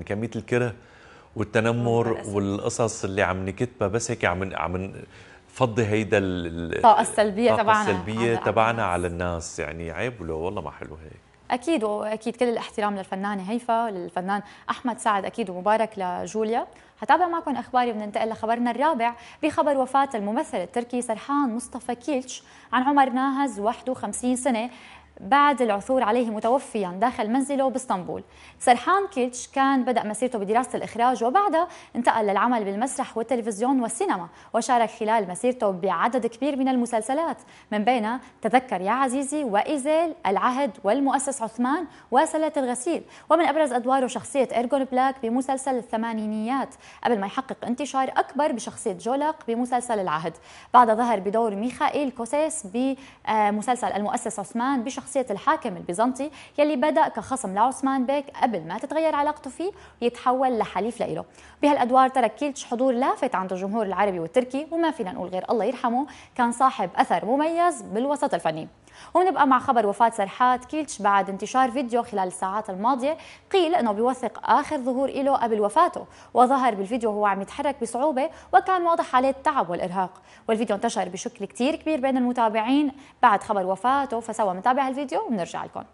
يعني كميه الكره والتنمر والقصص اللي عم نكتبها، بس هيك عم نفضي هيدا الطاقة السلبية الطاقه تبعنا السلبيه تبعنا على الناس. يعني عيب، ولو والله ما حلو هيك. أكيد، وأكيد كل الاحترام للفنانة هيفا وللفنان أحمد سعد، أكيد، ومبارك لجوليا. هتابع معكم أخباري وبننتقل لخبرنا الرابع بخبر وفاة الممثل التركي سرحان مصطفى كيلش عن عمر ناهز 51 سنة بعد العثور عليه متوفيا داخل منزله باسطنبول. سرحان كيلش كان بدأ مسيرته بدراسة الإخراج، وبعدها انتقل للعمل بالمسرح والتلفزيون والسينما، وشارك خلال مسيرته بعدد كبير من المسلسلات، من بينها تذكر يا عزيزي، وإيزيل، العهد، والمؤسس عثمان، وسلة الغسيل. ومن أبرز أدواره شخصية إيرجون بلاك بمسلسل الثمانينيات، قبل ما يحقق انتشار أكبر بشخصية جولاق بمسلسل العهد. بعدها ظهر بدور ميخائيل كوسيس بمسلسل المؤسس عثمان بشخصية الحاكم البيزنطي يلي بدأ كخصم لعثمان بيك قبل ما تتغير علاقته فيه ويتحول لحليف لإله. بهالأدوار ترك كيلتش حضور لافت عند الجمهور العربي والتركي، وما فينا نقول غير الله يرحمه، كان صاحب أثر مميز بالوسط الفني. ونبقى مع خبر وفاة سرحات كيلتش بعد انتشار فيديو خلال الساعات الماضية قيل أنه بيوثق آخر ظهور له قبل وفاته، وظهر بالفيديو وهو عم يتحرك بصعوبة وكان واضح عليه التعب والإرهاق. والفيديو انتشر بشكل كتير كبير بين المتابعين بعد خبر وفاته، فسوى متابع الفيديو ونرجع لكم.